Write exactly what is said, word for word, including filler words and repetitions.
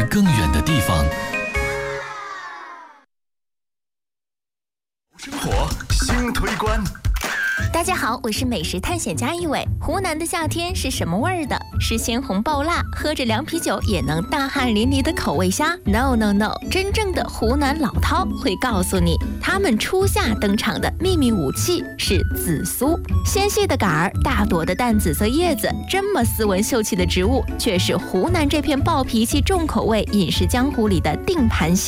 更远的地方。生活新推关。 大家好，我是美食探险家一伟。湖南的夏天是什么味儿的？是鲜红爆辣，喝着凉啤酒也能大汗淋漓的口味虾 ？No No No， 真正的湖南老饕会告诉你，他们初夏登场的秘密武器是紫苏。纤细的杆儿，大朵的淡紫色叶子，这么斯文秀气的植物，却是湖南这片暴脾气重口味饮食江湖里的定盘戏。